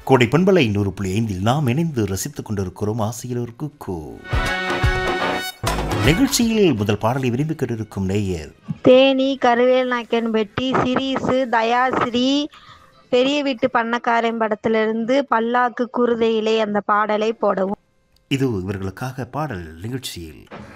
கோடை பண்பலை 100.5 நாம் இணைந்து ரசித்துக் கொண்டிருக்கிறோம் ஆசையில் ஒரு குக்கு நிகழ்ச்சியில் முதல் பாடலை விரும்பி கொண்டிருக்கும் நேயர் தேனி கருவேல் நாயக்கன்பட்டி சிரீசு தயாஸ்ரீ பெரிய வீட்டு பண்ணக்காரன் படத்திலிருந்து பல்லாக்கு குருதையிலே அந்த பாடலை போடவும். இது இவர்களுக்காக பாடல் நிகழ்ச்சியில்